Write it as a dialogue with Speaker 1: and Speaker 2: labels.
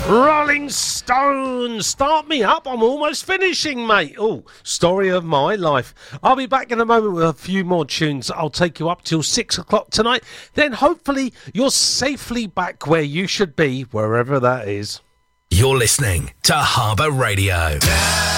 Speaker 1: Rolling Stones, start me up. I'm almost finishing, mate. Oh, story of my life. I'll be back in a moment with a few more tunes. I'll take you up till 6 o'clock tonight. Then hopefully you're safely back where you should be, wherever that is.
Speaker 2: You're listening to Harbour Radio.